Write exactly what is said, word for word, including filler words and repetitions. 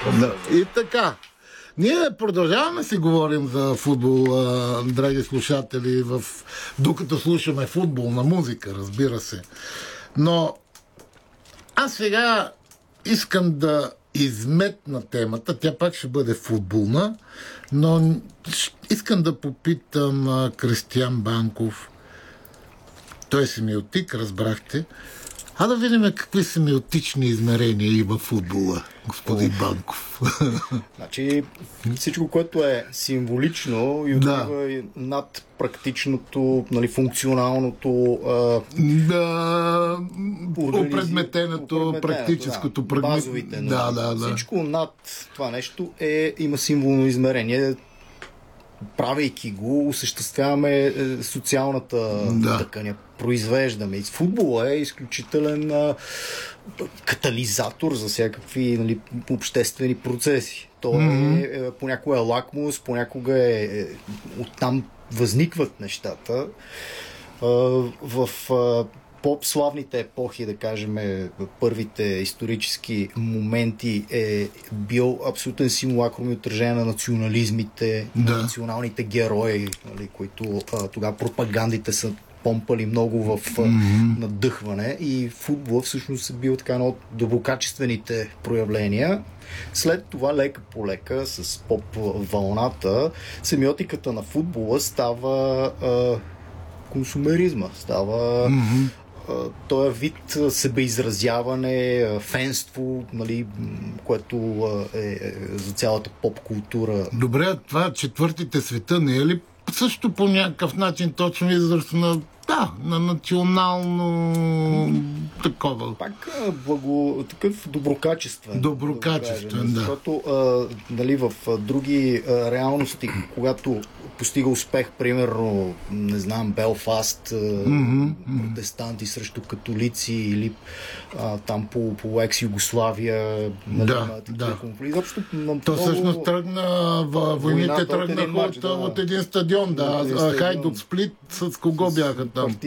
Да. И така. Ние продължаваме си говорим за футбол, драги слушатели, в... докато слушаме футболна музика, разбира се. Но аз сега искам да изметна темата, тя пак ще бъде футболна, но искам да попитам Кристиян Банков. Той семиотик, разбрахте. А да видим какви семиотични измерения има в футбола, господин Банков. Значи всичко, което е символично и отива да. над практичното, нали, функционалното, да, опредметеното, практическото, да, прагми... базовите. Да, да, да. Всичко над това нещо е, има символно измерение. Правейки го, осъществяваме социалната да. тъканя, произвеждаме. И футбола е изключителен а, катализатор за всякакви, нали, обществени процеси. То mm-hmm. е, е понякога е лакмус, понякога е, е оттам възникват нещата. А, в а, по-славните епохи, да кажем, първите исторически моменти е бил абсолютен симулакрум и отражение на национализмите, да. на националните герои, нали, които а, тогава пропагандите са помпали много в mm-hmm. надъхване, и футбол всъщност е бил така едно от доброкачествените проявления. След това лека по лека с поп-вълната семиотиката на футбола става а, консумеризма, става mm-hmm. този вид себеизразяване, фенство, нали, което е, е за цялата поп-култура. Добре, това четвъртите света не е ли също по някакъв начин точно израз на, да, на национално такова? Пак благо, такъв доброкачествен. Доброкачествен, да. Защото а, нали, в а, други а, реалности, когато постига успех, примерно, не знам, Белфаст, mm-hmm. протестанти срещу католици, или а, там по, по екс-Югославия, нали, да, да. Изобщо, то всъщност тръгна, войните тръгнаха от, да. от един стадион, да, Хайдук Сплит, с кого бяха там?